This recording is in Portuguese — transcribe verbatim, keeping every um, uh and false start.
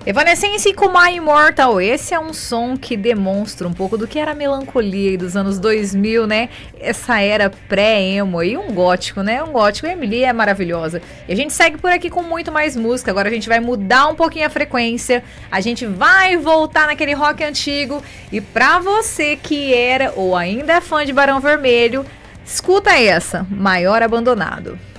Evanescence com My Immortal. Esse é um som que demonstra um pouco do que era a melancolia aí dos anos dois mil, né? Essa era pré-emo e um gótico, né? Um gótico. A Emily é maravilhosa. E a gente segue por aqui com muito mais música. Agora a gente vai mudar um pouquinho a frequência. A gente vai voltar naquele rock antigo. E pra você que era ou ainda é fã de Barão Vermelho, escuta essa, Maior Abandonado.